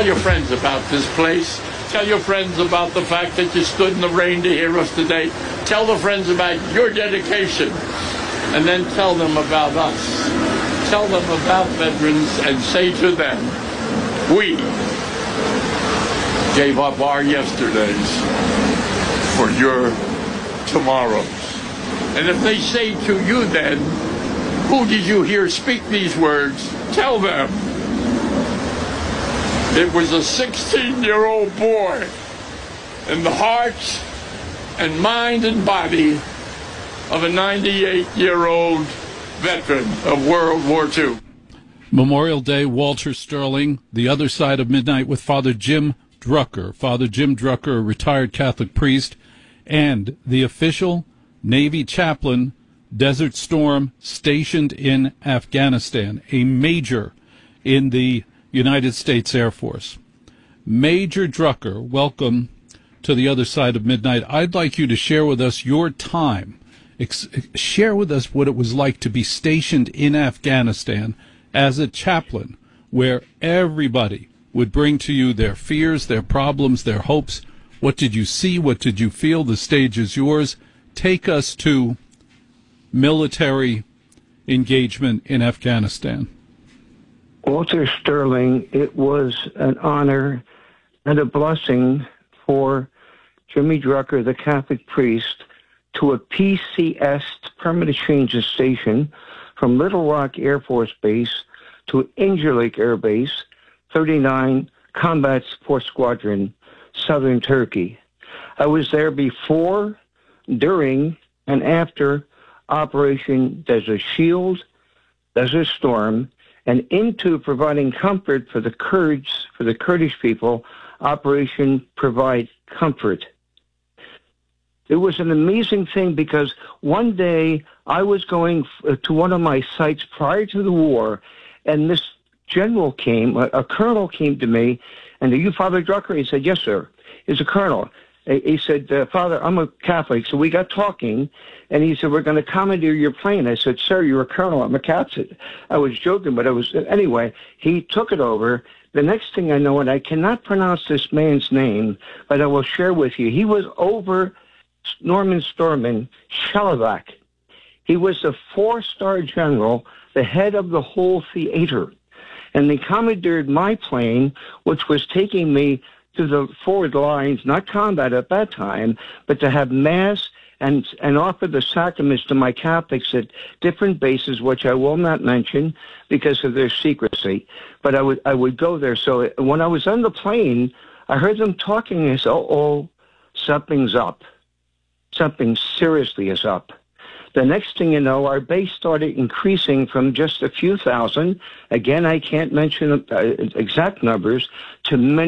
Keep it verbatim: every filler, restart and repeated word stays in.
Tell your friends about this place. Tell your friends about the fact that you stood in the rain to hear us today. Tell the friends about your dedication. And then tell them about us. Tell them about veterans and say to them, we gave up our yesterdays for your tomorrows. And if they say to you then, who did you hear speak these words? Tell them it was a sixteen-year-old boy in the heart and mind and body of a ninety-eight-year-old veteran of World War Two. Memorial Day, Walter Sterling, The Other Side of Midnight with Father Jim Drucker. Father Jim Drucker, a retired Catholic priest, and the official Navy chaplain, Desert Storm, stationed in Afghanistan, a major in the United States Air Force. Major Drucker, welcome to The Other Side of Midnight. I'd like you to share with us your time. Ex- share with us what it was like to be stationed in Afghanistan as a chaplain, where everybody would bring to you their fears, their problems, their hopes. What did you see? What did you feel? The stage is yours. Take us to military engagement in Afghanistan. Walter Sterling, it was an honor and a blessing for Jimmy Drucker, the Catholic priest, to a P C S, Permanent Changes Station, from Little Rock Air Force Base to Angel Lake Air Base, thirty-nine Combat Support Squadron, Southern Turkey. I was there before, during, and after Operation Desert Shield, Desert Storm, and into providing comfort for the Kurds, for the Kurdish people, Operation Provide Comfort. It was an amazing thing because one day I was going to one of my sites prior to the war, and this general came, a, a colonel came to me, and are you Father Drucker? He said, yes, sir. He's a colonel. He said, uh, Father, I'm a Catholic. So we got talking, and he said, we're going to commandeer your plane. I said, sir, you're a colonel. I'm a Catholic. I was joking, but I was, anyway, he took it over. The next thing I know, and I cannot pronounce this man's name, but I will share with you, he was over Norman Storman Shelavak. He was a four-star general, the head of the whole theater. And they commandeered my plane, which was taking me to the forward lines, not combat at that time, but to have mass and and offer the sacraments to my Catholics at different bases, which I will not mention because of their secrecy. But I would I would go there. So when I was on the plane, I heard them talking. I said, "Oh, oh, something's up. Something seriously is up." The next thing you know, our base started increasing from just a few thousand. Again, I can't mention uh, exact numbers to many.